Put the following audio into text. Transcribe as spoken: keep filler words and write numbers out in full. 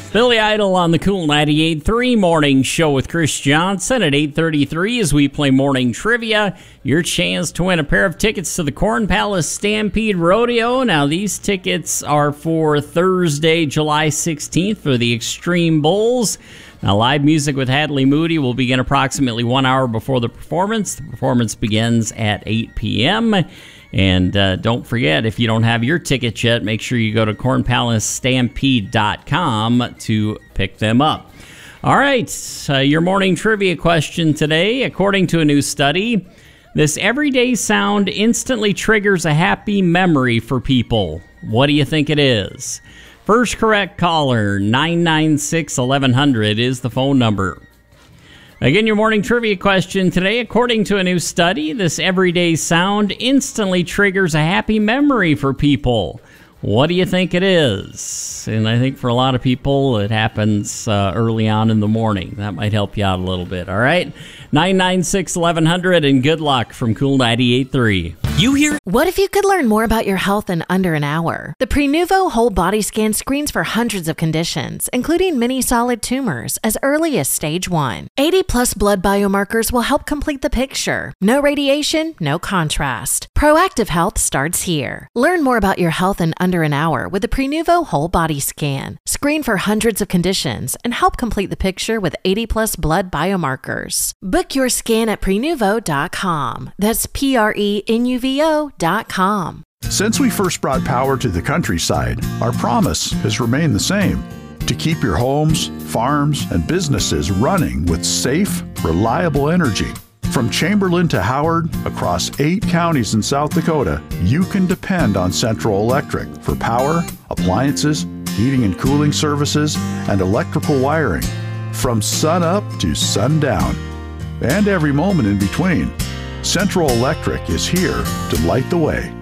Billy Idol on the Cool ninety-eight point three Morning Show with Chris Johnson at eight thirty-three as we play morning trivia. Your chance to win a pair of tickets to the Corn Palace Stampede Rodeo. Now, these tickets are for Thursday, July sixteenth for the Extreme Bulls. Now, live music with Hadley Moody will begin approximately one hour before the performance. The performance begins at eight p.m., And uh, don't forget, if you don't have your tickets yet, make sure you go to corn palace stampede dot com to pick them up. All right, uh, your morning trivia question today. According to a new study, this everyday sound instantly triggers a happy memory for people. What do you think it is? First correct caller, nine nine six, eleven hundred is the phone number. Again, your morning trivia question today. According to a new study, this everyday sound instantly triggers a happy memory for people. What do you think it is? And I think for a lot of people, it happens uh, early on in the morning. That might help you out a little bit, all right? nine nine six, eleven hundred, and good luck from Cool ninety-eight point three. You hear? What if you could learn more about your health in under an hour? The Prenuvo Whole Body Scan screens for hundreds of conditions, including many solid tumors, as early as stage one. eighty plus blood biomarkers will help complete the picture. No radiation, no contrast. Proactive health starts here. Learn more about your health in under an hour with the Prenuvo Whole Body Scan. Screen for hundreds of conditions and help complete the picture with eighty plus blood biomarkers. Book your scan at prenuvo dot com. That's P R E N U V O dot com. Since we first brought power to the countryside, our promise has remained the same: to keep your homes, farms, and businesses running with safe, reliable energy. From Chamberlain to Howard, across eight counties in South Dakota, you can depend on Central Electric for power, appliances, heating and cooling services, and electrical wiring. From sun up to sundown, and every moment in between, Central Electric is here to light the way.